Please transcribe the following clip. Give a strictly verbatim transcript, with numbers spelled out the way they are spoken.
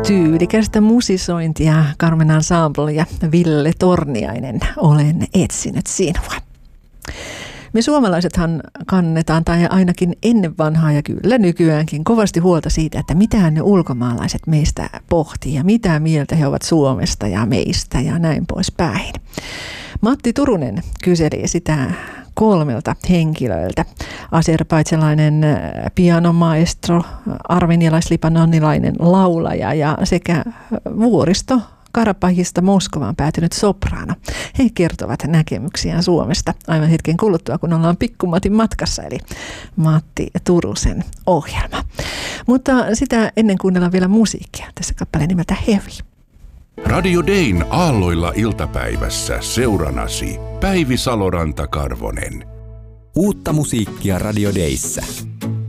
Tyylikästä musisointia Carmen Ensemble ja Ville Torniainen, olen etsinyt sinua. Me suomalaisethan kannetaan, tai ainakin ennen vanhaa ja kyllä nykyäänkin, kovasti huolta siitä, että mitä ne ulkomaalaiset meistä pohtii ja mitä mieltä he ovat Suomesta ja meistä ja näin poispäin. Matti Turunen kyseli sitä kolmelta henkilöiltä. Azerbaidsalainen pianomaestro, armenialais-libanonilainen laulaja ja sekä vuoristo Karabahista Moskovaan päätynyt sopraano. He kertovat näkemyksiään Suomesta aivan hetken kuluttua, kun ollaan Pikkumatin matkassa, eli Matti Turusen ohjelma. Mutta sitä ennen kuunnellaan vielä musiikkia. Tässä kappale nimeltä Heavy. Radio Dayn aalloilla iltapäivässä seuranasi Päivi Saloranta-Karvonen. Uutta musiikkia Radio Dayssä.